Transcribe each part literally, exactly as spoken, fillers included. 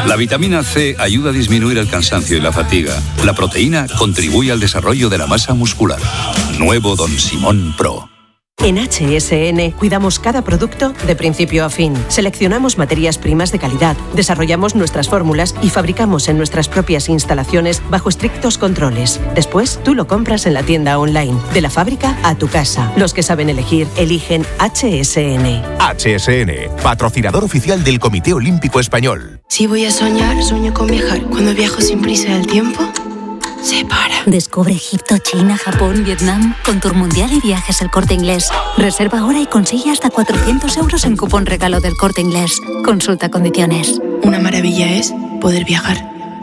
La vitamina C ayuda a disminuir el cansancio y la fatiga. La proteína contribuye al desarrollo de la masa muscular. Nuevo Don Simón Pro. En H S N cuidamos cada producto de principio a fin. Seleccionamos materias primas de calidad, desarrollamos nuestras fórmulas y fabricamos en nuestras propias instalaciones bajo estrictos controles. Después, tú lo compras en la tienda online, de la fábrica a tu casa. Los que saben elegir, eligen H S N. H S N, patrocinador oficial del Comité Olímpico Español. Si voy a soñar, sueño con viajar. Cuando viajo sin prisa del tiempo, se para. Descubre Egipto, China, Japón, Vietnam con Tour Mundial y Viajes El Corte Inglés. Reserva ahora y consigue hasta cuatrocientos euros en cupón regalo del Corte Inglés. Consulta condiciones. Una maravilla es poder viajar.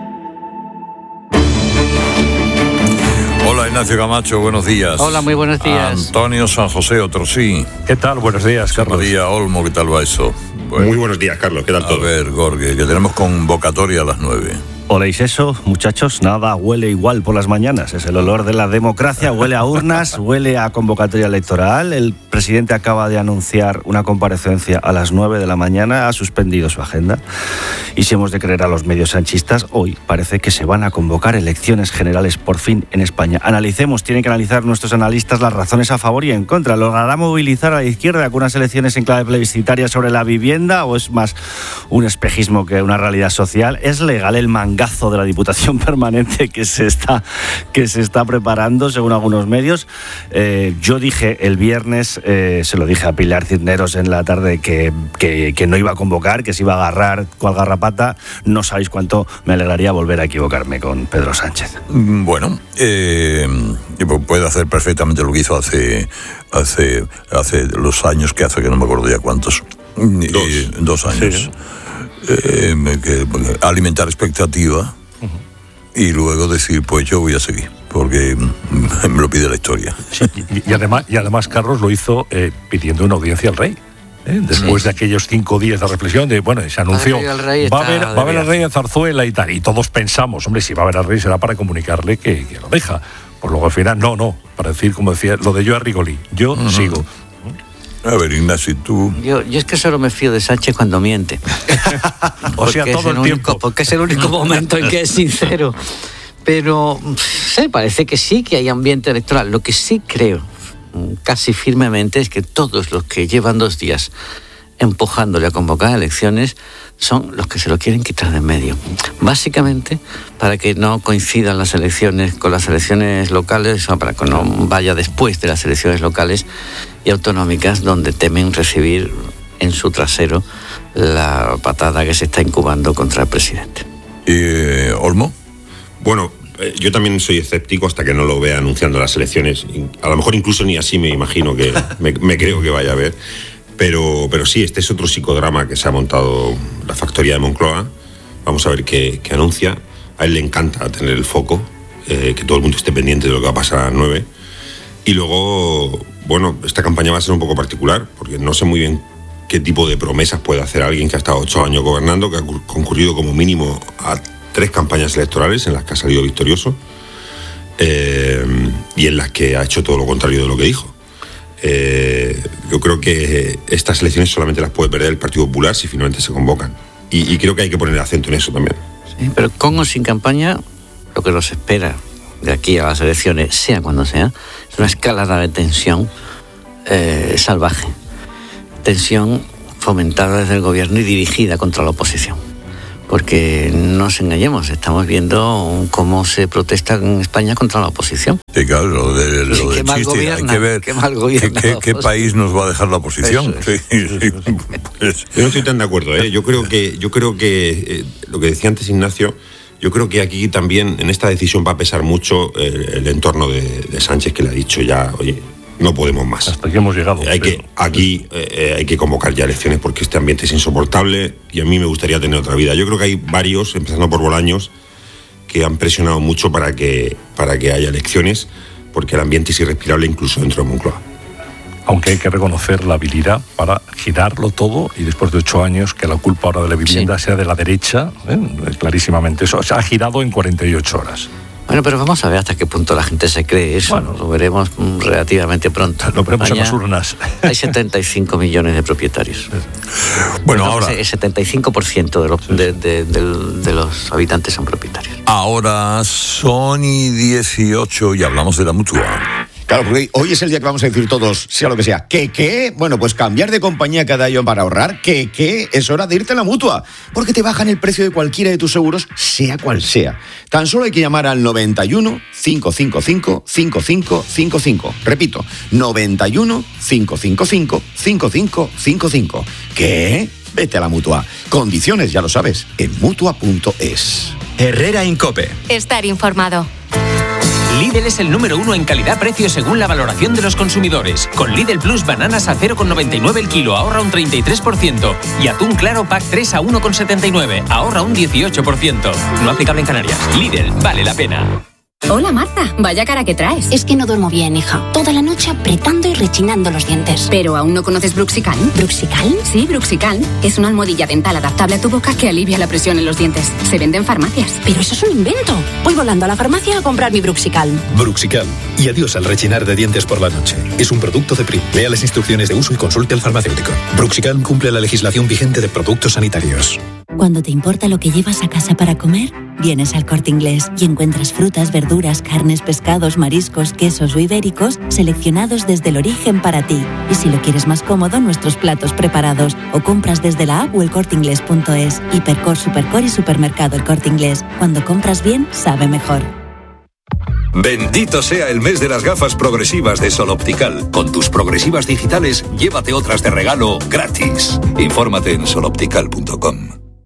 Hola Ignacio Camacho, buenos días. Hola, muy buenos días. Antonio San José, otro sí. ¿Qué tal? Buenos días, Carlos. Buenos días, Olmo, ¿qué tal va eso? Bueno, muy buenos días, Carlos, ¿qué tal todo? A ver, Gorge, que tenemos convocatoria a las nueve. ¿Oléis eso, muchachos? Nada huele igual por las mañanas. Es el olor de la democracia, huele a urnas, huele a convocatoria electoral. El presidente acaba de anunciar una comparecencia a las nueve de la mañana, ha suspendido su agenda. Y si hemos de creer a los medios sanchistas, hoy parece que se van a convocar elecciones generales por fin en España. Analicemos, tienen que analizar nuestros analistas las razones a favor y en contra. ¿Logrará movilizar a la izquierda con unas elecciones en clave plebiscitaria sobre la vivienda o es más un espejismo que una realidad social? ¿Es legal el mangazo de la Diputación Permanente que se está, que se está preparando, según algunos medios? Eh, yo dije el viernes, eh, se lo dije a Pilar Cisneros en la tarde, que, que, que no iba a convocar, que se iba a agarrar cual garrapata. No sabéis cuánto me alegraría volver a equivocarme con Pedro Sánchez. Bueno, eh, puede hacer perfectamente lo que hizo hace, hace, hace los años que hace, que no me acuerdo ya cuántos. Dos, eh, dos años. Sí. Eh, que, alimentar expectativa uh-huh. y luego decir, pues yo voy a seguir, porque me lo pide la historia. Sí, y, y, además, y además Carlos lo hizo eh, pidiendo una audiencia al rey. ¿eh? Después sí. de aquellos cinco días de reflexión, de bueno, se anunció, va a haber, va a haber al rey en Zarzuela y tal, y todos pensamos, hombre, si va a haber al rey será para comunicarle que, que lo deja. Pues luego al final, no, no, para decir, como decía, lo de yo a Rigolí, yo uh-huh. sigo. A ver, Ignacio, tú... Yo, yo es que solo me fío de Sánchez cuando miente. O sea, todo el, el único, tiempo. Porque es el único momento en que es sincero. Pero, sí, parece que sí que hay ambiente electoral. Lo que sí creo, casi firmemente, es que todos los que llevan dos días empujándole a convocar elecciones son los que se lo quieren quitar de en medio. Básicamente, para que no coincidan las elecciones con las elecciones locales, o para que no vaya después de las elecciones locales y autonómicas, donde temen recibir en su trasero la patada que se está incubando contra el presidente. ¿Y Olmo? Bueno, eh, yo también soy escéptico hasta que no lo vea anunciando las elecciones. A lo mejor incluso ni así me imagino que me, me creo que vaya a haber. Pero, pero sí, este es otro psicodrama que se ha montado la factoría de Moncloa. Vamos a ver qué, qué anuncia. A él le encanta tener el foco, eh, que todo el mundo esté pendiente de lo que va a pasar a las nueve. Y luego, bueno, esta campaña va a ser un poco particular, porque no sé muy bien qué tipo de promesas puede hacer alguien que ha estado ocho años gobernando, que ha concurrido como mínimo a tres campañas electorales en las que ha salido victorioso, eh, y en las que ha hecho todo lo contrario de lo que dijo. Eh, yo creo que estas elecciones solamente las puede perder el Partido Popular si finalmente se convocan. Y, y creo que hay que poner acento en eso también. Sí, pero con o sin campaña, lo que nos espera de aquí a las elecciones, sea cuando sea, es una escalada de tensión eh, salvaje. Tensión fomentada desde el gobierno y dirigida contra la oposición. Porque no nos engañemos, estamos viendo cómo se protesta en España contra la oposición. Sí, claro, lo de, lo de chiste, gobierna, hay que ver qué, mal qué, qué, qué país nos va a dejar la oposición. Sí, sí, pues. Yo no estoy tan de acuerdo, ¿eh? Yo creo que, yo creo que eh, lo que decía antes Ignacio, yo creo que aquí también en esta decisión va a pesar mucho el, el entorno de, de Sánchez, que le ha dicho ya, oye, no podemos más. Hasta aquí hemos llegado. Hay que, aquí eh, hay que convocar ya elecciones porque este ambiente es insoportable y a mí me gustaría tener otra vida. Yo creo que hay varios, empezando por Bolaños, que han presionado mucho para que, para que haya elecciones, porque el ambiente es irrespirable incluso dentro de Moncloa. Aunque hay que reconocer la habilidad para girarlo todo y después de ocho años que la culpa ahora de la vivienda sí. sea de la derecha, ¿eh? clarísimamente eso. Se ha girado en cuarenta y ocho horas. Bueno, pero vamos a ver hasta qué punto la gente se cree eso. Bueno, lo veremos relativamente pronto. Lo veremos en las urnas. Hay setenta y cinco millones de propietarios. Bueno, ahora... El setenta y cinco por ciento de los, de, de, de, de los habitantes son propietarios. Ahora son y dieciocho y hablamos de la Mutua. Claro, porque hoy es el día que vamos a decir todos, sea lo que sea, ¿qué qué? Bueno, pues cambiar de compañía cada año para ahorrar, ¿qué qué? Es hora de irte a la Mutua, porque te bajan el precio de cualquiera de tus seguros, sea cual sea. Tan solo hay que llamar al noventa y uno, cinco cinco cinco, cinco cinco cinco cinco. Repito, noventa y uno, cinco cinco cinco, cinco cinco cinco cinco. ¿Qué? Vete a la Mutua. Condiciones, ya lo sabes, en mutua punto es. Herrera Incope. Estar informado. Lidl es el número uno en calidad-precio según la valoración de los consumidores. Con Lidl Plus bananas a cero coma noventa y nueve el kilo, ahorra un treinta y tres por ciento. Y atún claro pack tres a uno coma setenta y nueve, ahorra un dieciocho por ciento. No aplicable en Canarias. Lidl, vale la pena. Hola Marta, vaya cara que traes. Es que no duermo bien, hija. Toda la noche apretando y rechinando los dientes. ¿Pero aún no conoces Bruxical? ¿Bruxical? Sí, Bruxical. Es una almohadilla dental adaptable a tu boca que alivia la presión en los dientes. Se vende en farmacias. Pero eso es un invento. Voy volando a la farmacia a comprar mi Bruxical. Bruxical. Y adiós al rechinar de dientes por la noche. Es un producto de Prim. Lea las instrucciones de uso y consulte al farmacéutico. Bruxical cumple la legislación vigente de productos sanitarios. Cuando te importa lo que llevas a casa para comer, vienes al Corte Inglés y encuentras frutas, verduras, carnes, pescados, mariscos, quesos o ibéricos seleccionados desde el origen para ti. Y si lo quieres más cómodo, nuestros platos preparados. O compras desde la app o el corte inglés punto es. Hipercor, Supercor y Supermercado El Corte Inglés. Cuando compras bien, sabe mejor. Bendito sea el mes de las gafas progresivas de Sol Optical. Con tus progresivas digitales, llévate otras de regalo gratis. Infórmate en sol optical punto com.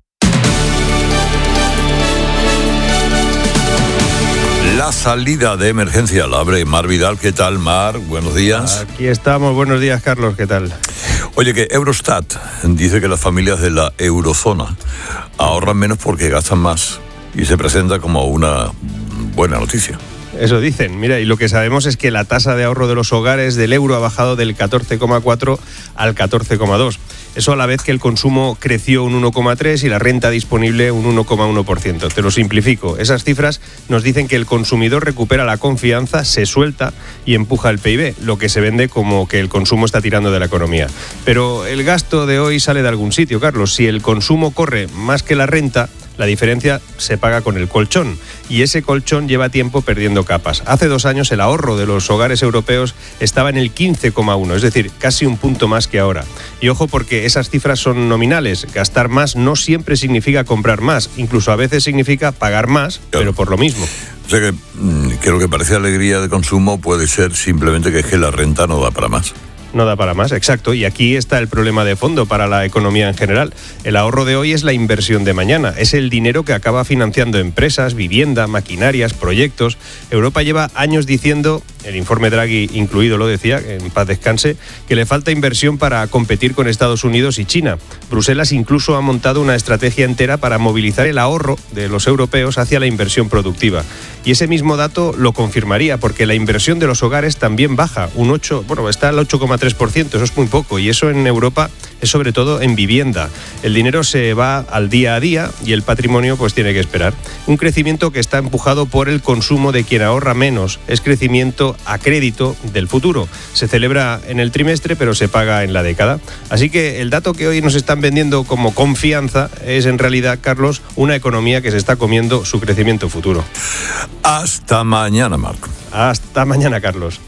La salida de emergencia la abre Mar Vidal. ¿Qué tal, Mar? Buenos días. Aquí estamos. Buenos días, Carlos. ¿Qué tal? Oye, que Eurostat dice que las familias de la eurozona ahorran menos porque gastan más y se presenta como una buena noticia. Eso dicen. Mira, y lo que sabemos es que la tasa de ahorro de los hogares del euro ha bajado del catorce coma cuatro al catorce coma dos. Eso a la vez que el consumo creció un uno coma tres y la renta disponible un uno coma uno por ciento. Te lo simplifico. Esas cifras nos dicen que el consumidor recupera la confianza, se suelta y empuja el P I B, lo que se vende como que el consumo está tirando de la economía. Pero el gasto de hoy sale de algún sitio, Carlos. Si el consumo corre más que la renta, la diferencia se paga con el colchón, y ese colchón lleva tiempo perdiendo capas. Hace dos años el ahorro de los hogares europeos estaba en el quince coma uno, es decir, casi un punto más que ahora. Y ojo, porque esas cifras son nominales. Gastar más no siempre significa comprar más, incluso a veces significa pagar más, pero por lo mismo. O sea que, que lo que parece alegría de consumo puede ser simplemente que es que la renta no da para más. No da para más, exacto. Y aquí está el problema de fondo para la economía en general. El ahorro de hoy es la inversión de mañana. Es el dinero que acaba financiando empresas, vivienda, maquinarias, proyectos. Europa lleva años diciendo, el informe Draghi incluido lo decía, en paz descanse, que le falta inversión para competir con Estados Unidos y China. Bruselas incluso ha montado una estrategia entera para movilizar el ahorro de los europeos hacia la inversión productiva. Y ese mismo dato lo confirmaría, porque la inversión de los hogares también baja, un ocho, bueno, está al ocho coma tres por ciento, eso es muy poco, y eso en Europa es sobre todo en vivienda. El dinero se va al día a día y el patrimonio pues tiene que esperar. Un crecimiento que está empujado por el consumo de quien ahorra menos, es crecimiento a crédito del futuro. Se celebra en el trimestre, pero se paga en la década. Así que el dato que hoy nos están vendiendo como confianza es en realidad, Carlos, una economía que se está comiendo su crecimiento futuro. Hasta mañana, Marco. Hasta mañana, Carlos.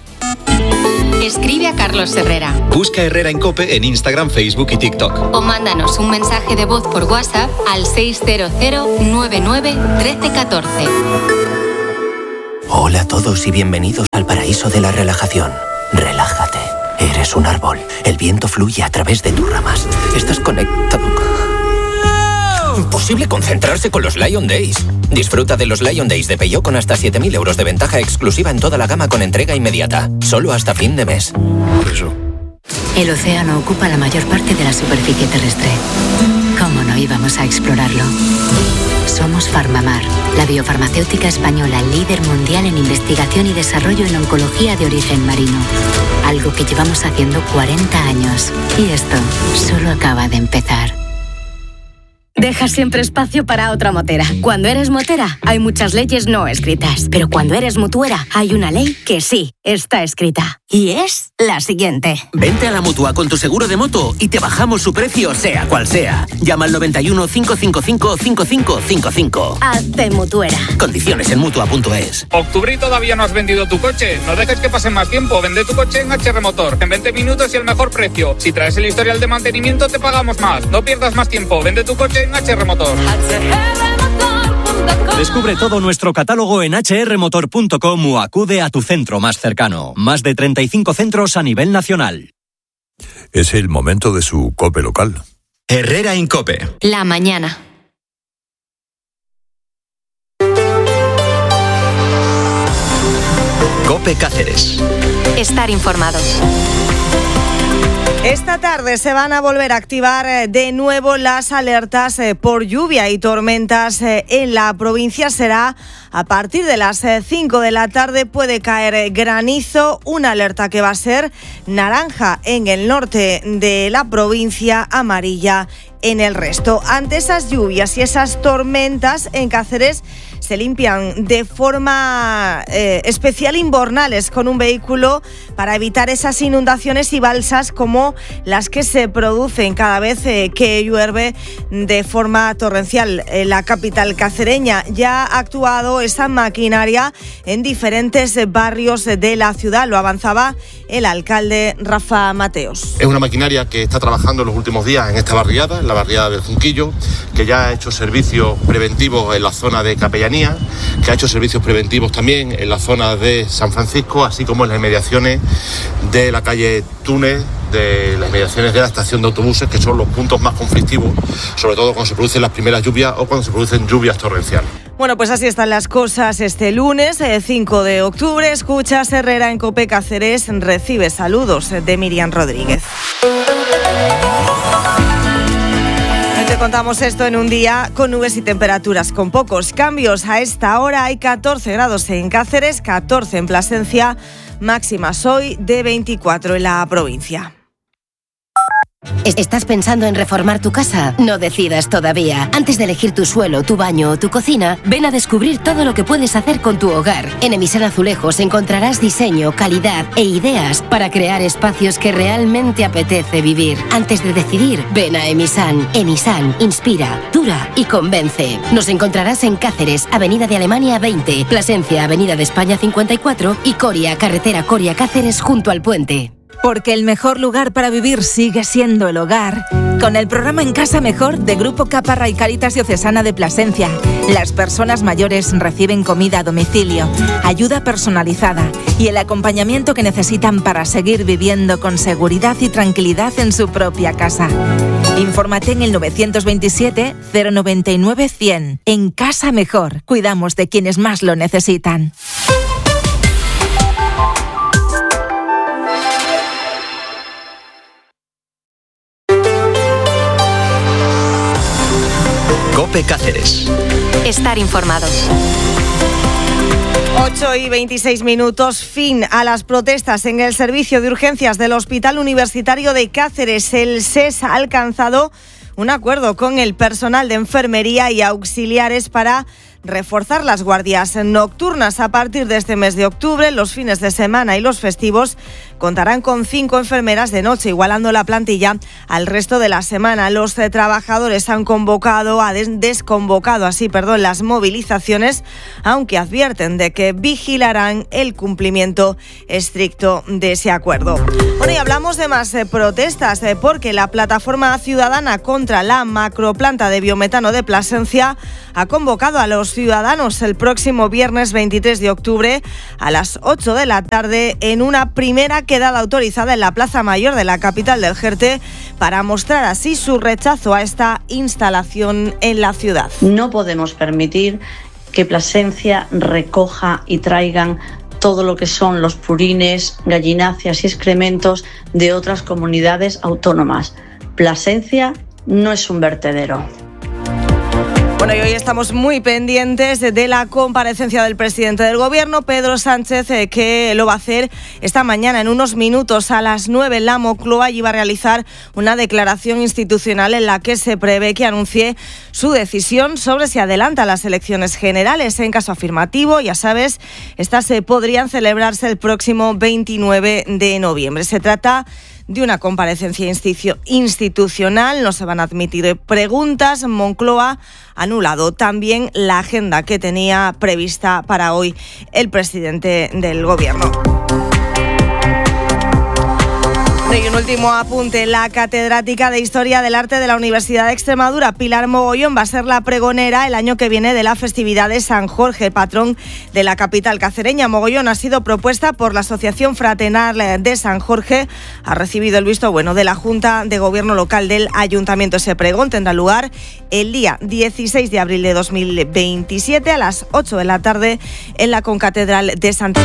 Escribe a Carlos Herrera. Busca Herrera Incope en Instagram, Facebook y TikTok. O mándanos un mensaje de voz por WhatsApp al seis cero cero nueve nueve uno tres uno cuatro. Hola a todos y bienvenidos al paraíso de la relajación. Relájate. Eres un árbol. El viento fluye a través de tus ramas. Estás conectado. Imposible concentrarse con los Lion Days. Disfruta de los Lion Days de Peugeot con hasta siete mil euros de ventaja exclusiva en toda la gama con entrega inmediata. Solo hasta fin de mes. Eso. El océano ocupa la mayor parte de la superficie terrestre. ¿Cómo no íbamos a explorarlo? Somos Farmamar, la biofarmacéutica española líder mundial en investigación y desarrollo en oncología de origen marino. Algo que llevamos haciendo cuarenta años. Y esto solo acaba de empezar. Deja siempre espacio para otra motera. Cuando eres motera, hay muchas leyes no escritas. Pero cuando eres mutuera, hay una ley que sí está escrita. Y es la siguiente. Vente a la Mutua con tu seguro de moto y te bajamos su precio sea cual sea. Llama al noventa y uno, cinco cinco cinco, cinco cinco cinco cinco. Hazte mutuera. Condiciones en mutua punto es. Octubre y todavía no has vendido tu coche. No dejes que pase más tiempo. Vende tu coche en H R Motor. En veinte minutos y el mejor precio. Si traes el historial de mantenimiento, te pagamos más. No pierdas más tiempo. Vende tu coche en H R Motor. Descubre todo nuestro catálogo en hache erre motor punto com o acude a tu centro más cercano. Más de treinta y cinco centros a nivel nacional. Es el momento de su COPE local. Herrera Incope. La mañana. COPE Cáceres. Estar informados. Esta tarde se van a volver a activar de nuevo las alertas por lluvia y tormentas en la provincia. Será a partir de las cinco de la tarde. Puede caer granizo, una alerta que va a ser naranja en el norte de la provincia, amarilla en el resto. Ante esas lluvias y esas tormentas, en Cáceres se limpian de forma eh, especial invernales con un vehículo para evitar esas inundaciones y balsas como las que se producen cada vez eh, que llueve de forma torrencial. En la capital cacereña ya ha actuado esa maquinaria en diferentes barrios de la ciudad. Lo avanzaba el alcalde Rafa Mateos. Es una maquinaria que está trabajando en los últimos días en esta barriada, en la barriada del Junquillo, que ya ha hecho servicios preventivos en la zona de Capellanía, que ha hecho servicios preventivos también en la zona de San Francisco, así como en las inmediaciones de la calle Túnez, de las inmediaciones de la estación de autobuses, que son los puntos más conflictivos, sobre todo cuando se producen las primeras lluvias o cuando se producen lluvias torrenciales. Bueno, pues así están las cosas este lunes, cinco de octubre. Escuchas Herrera en COPE Cáceres. Recibe saludos de Miriam Rodríguez. Te contamos esto en un día con nubes y temperaturas con pocos cambios. A esta hora hay catorce grados en Cáceres, catorce en Plasencia, máximas hoy de veinticuatro en la provincia. ¿Estás pensando en reformar tu casa? No decidas todavía. Antes de elegir tu suelo, tu baño o tu cocina, ven a descubrir todo lo que puedes hacer con tu hogar. En Emisan Azulejos encontrarás diseño, calidad e ideas para crear espacios que realmente apetece vivir. Antes de decidir, ven a Emisan. Emisan inspira, dura y convence. Nos encontrarás en Cáceres, Avenida de Alemania veinte, Plasencia, Avenida de España cincuenta y cuatro y Coria, carretera Coria-Cáceres junto al puente. Porque el mejor lugar para vivir sigue siendo el hogar. Con el programa En Casa Mejor de Grupo Caparra y Cáritas Diocesana de Plasencia, las personas mayores reciben comida a domicilio, ayuda personalizada y el acompañamiento que necesitan para seguir viviendo con seguridad y tranquilidad en su propia casa. Infórmate en el nueve dos siete, cero nueve nueve, cien. En Casa Mejor, cuidamos de quienes más lo necesitan. COPE Cáceres. Estar informados. ocho y veintiséis minutos, fin a las protestas en el servicio de urgencias del Hospital Universitario de Cáceres. El S E S ha alcanzado un acuerdo con el personal de enfermería y auxiliares para reforzar las guardias nocturnas. A partir de este mes de octubre, los fines de semana y los festivos contarán con cinco enfermeras de noche, igualando la plantilla al resto de la semana. Los eh, trabajadores han convocado, a des- desconvocado así, perdón, las movilizaciones, aunque advierten de que vigilarán el cumplimiento estricto de ese acuerdo. Bueno, y hablamos de más eh, protestas, eh, porque la Plataforma Ciudadana contra la macroplanta de biometano de Plasencia ha convocado a los ciudadanos el próximo viernes veintitrés de octubre a las ocho de la tarde en una primera quedada autorizada en la Plaza Mayor de la capital del Jerte para mostrar así su rechazo a esta instalación en la ciudad. No podemos permitir que Plasencia recoja y traigan todo lo que son los purines, gallináceas y excrementos de otras comunidades autónomas. Plasencia no es un vertedero. Bueno, y hoy estamos muy pendientes de la comparecencia del presidente del Gobierno, Pedro Sánchez, eh, que lo va a hacer esta mañana en unos minutos a las nueve en la Moncloa y va a realizar una declaración institucional en la que se prevé que anuncie su decisión sobre si adelanta las elecciones generales. En caso afirmativo, ya sabes, estas se podrían celebrarse el próximo veintinueve de noviembre. Se trata de una comparecencia institucional, no se van a admitir preguntas. Moncloa ha anulado también la agenda que tenía prevista para hoy el presidente del Gobierno. Y un último apunte, la catedrática de Historia del Arte de la Universidad de Extremadura, Pilar Mogollón, va a ser la pregonera el año que viene de la festividad de San Jorge, patrón de la capital cacereña. Mogollón ha sido propuesta por la Asociación Fraternal de San Jorge, ha recibido el visto bueno de la Junta de Gobierno Local del Ayuntamiento. Ese pregón tendrá lugar el día dieciséis de abril de dos mil veintisiete a las ocho de la tarde en la Concatedral de Santa.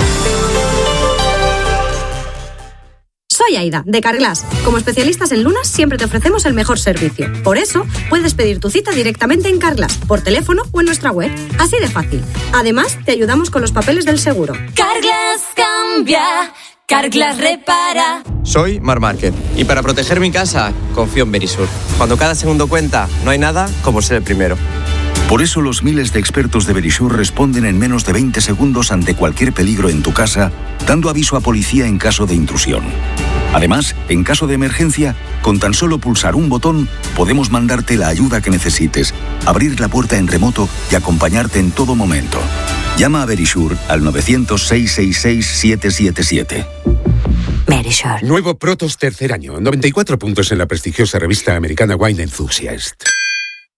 Soy Aida, de Carglass. Como especialistas en lunas, siempre te ofrecemos el mejor servicio. Por eso, puedes pedir tu cita directamente en Carglass, por teléfono o en nuestra web. Así de fácil. Además, te ayudamos con los papeles del seguro. Carglass cambia, Carglass repara. Soy Mar Márquez y para proteger mi casa, confío en Verisur. Cuando cada segundo cuenta, no hay nada como ser el primero. Por eso los miles de expertos de Verisur responden en menos de veinte segundos ante cualquier peligro en tu casa, dando aviso a policía en caso de intrusión. Además, en caso de emergencia, con tan solo pulsar un botón, podemos mandarte la ayuda que necesites, abrir la puerta en remoto y acompañarte en todo momento. Llama a Verisur al nueve cero cero, seis seis seis, siete siete siete. Verisur. Nuevo Protos tercer año, noventa y cuatro puntos en la prestigiosa revista americana Wine Enthusiast.